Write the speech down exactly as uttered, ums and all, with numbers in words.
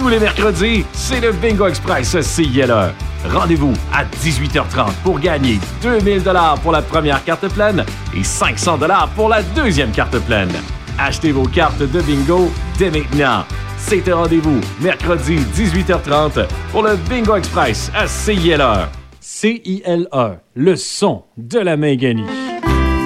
Tous les mercredis, c'est le Bingo Express C I L E. Rendez-vous à dix-huit heures trente pour gagner deux mille dollars pour la première carte pleine et cinq cents dollars pour la deuxième carte pleine. Achetez vos cartes de bingo dès maintenant. C'est un rendez-vous mercredi dix-huit heures trente pour le Bingo Express à C I L E. C I L E, le son de la Mainganie.